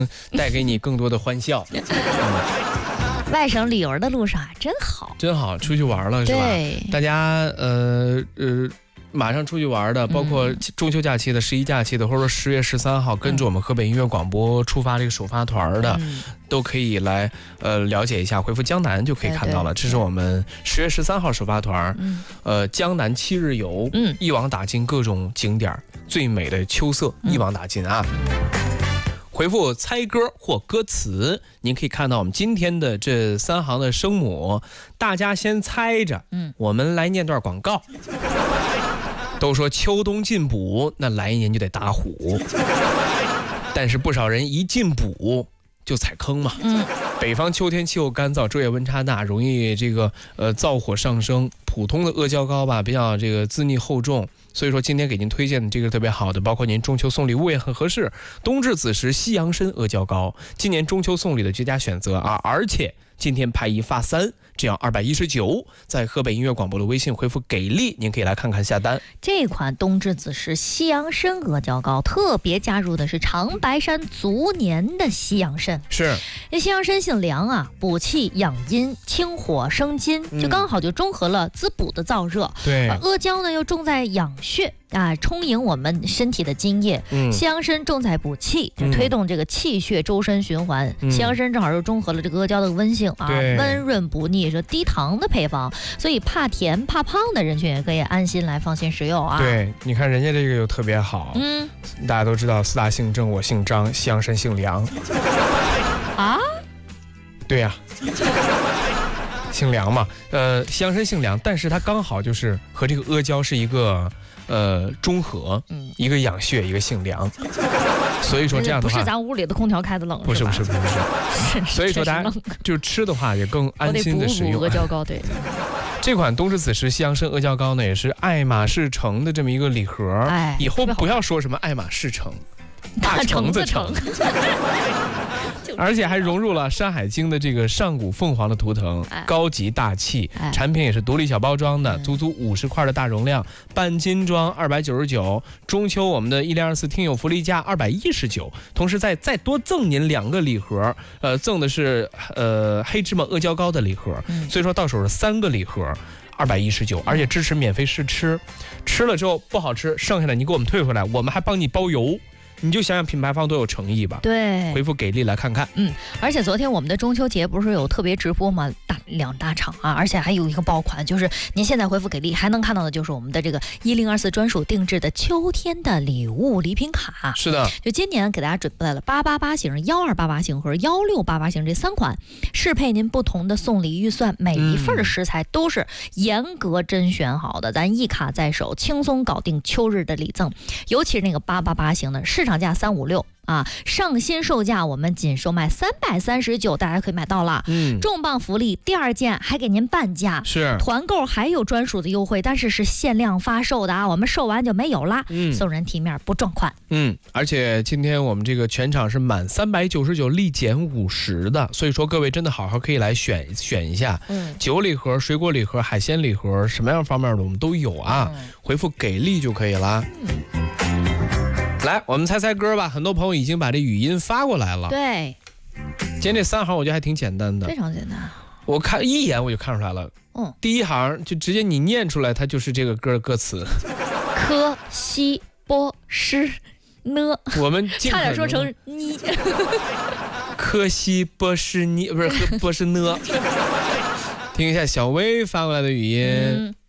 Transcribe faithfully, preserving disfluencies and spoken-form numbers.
带给你更多的欢笑。嗯、 外省旅游的路上啊，真好， 真好，出去玩了是吧？ 对， 大家呃呃。马上出去玩的，包括中秋假期的、十一假期的，或者说十月十三号跟着我们河北音乐广播出发这个首发团的，嗯、都可以来呃了解一下，回复江南就可以看到了。这是我们十月十三号首发团，嗯、呃江南七日游，嗯，一网打尽各种景点最美的秋色，嗯、一网打尽啊。回复猜歌或歌词，您可以看到我们今天的这三行的声母，大家先猜着，嗯，我们来念段广告。都说秋冬进补，那来一年就得打虎，但是不少人一进补就踩坑嘛。嗯，北方秋天气候干燥，昼夜温差大，容易这个呃燥火上升。普通的阿胶糕吧，比较这个滋腻厚重，所以说今天给您推荐的这个特别好的，包括您中秋送礼物也很合适。冬至子时西洋参阿胶糕，今年中秋送礼的绝佳选择啊！而且今天拍一发三，只要二百一十九，在河北音乐广播的微信回复给力，您可以来看看下单。 这款冬至子时西洋参阿胶糕特别加入的是长白山足年的西洋参， 是那西洋参性凉啊，补气养阴，清火生津，就刚好就中和了滋补的燥热。 对， 而阿胶呢又重在养血啊，充盈我们身体的津液。嗯，西洋参重在补气，就推动这个气血周身循环。嗯、西洋参正好又中和了这个阿胶的温性啊，温润不腻，是低糖的配方，所以怕甜怕胖的人群也可以安心来放心食用啊。 对，你看人家这个又特别好，嗯，大家都知道四大姓郑，我姓张，西洋参姓梁。啊？对呀、啊。姓梁嘛，呃，西洋参姓梁，但是它刚好就是和这个阿胶是一个呃中和，嗯，一个养血，一个姓梁，所以说这样的话， 不是咱屋里的空调开的冷， 不是不是不是不是，所以说大家就吃的话也更安心的食用。 阿胶糕对。 这款冬至子时西洋参阿胶糕呢，也是爱马仕城的这么一个礼盒，哎，以后不要说什么爱马仕城，大橙子城。而且还融入了《山海经》的这个上古凤凰的图腾，哎、高级大气，哎、产品也是独立小包装的，嗯、足足五十块的大容量，半斤装二百九十九。中秋我们的一零二四听友福利价二百一十九，同时再再多赠您两个礼盒，呃，赠的是呃黑芝麻阿胶糕的礼盒，嗯、所以说到手是三个礼盒。二百一十九，而且支持免费试吃，吃了之后不好吃，剩下的你给我们退回来，我们还帮你包邮。你就想想品牌方多有诚意吧。 对， 回复给力来看看。 嗯，而且昨天我们的中秋节不是有特别直播吗？大两大场啊，而且还有一个爆款，就是您现在回复给力还能看到的就是我们的这个一零二四专属定制的秋天的礼物礼品卡。 是的， 就今年给大家准备了八八八型、幺二八八型和幺六八八型这三款，适配您不同的送礼预算，每一份的食材都是严格甄选好的，咱一卡在手，轻松搞定秋日的礼赠。尤其是那个八八八型的，市场价三五六啊，上新售价我们仅售卖三百三十九，大家可以买到了。嗯，重磅福利，第二件还给您半价， 是团购还有专属的优惠，但是是限量发售的啊，我们售完就没有啦。嗯，送人体面不撞款。 嗯，而且今天我们这个全场是满三百九十九立减五十的，所以说各位真的好好可以来选选一下。嗯，酒礼盒、水果礼盒、海鲜礼盒，什么样方面的我们都有啊。嗯、回复给力就可以了。嗯。来，我们猜猜歌吧。很多朋友已经把这语音发过来了。 对， 今天这三行我觉得还挺简单的， 非常简单。 我看一眼我就看出来了。嗯，第一行就直接你念出来，它就是这个歌的歌词。 科西波诗呢？ 我们差点说成你。 科西波诗呢？不是波诗呢？听一下小薇发过来的语音。嗯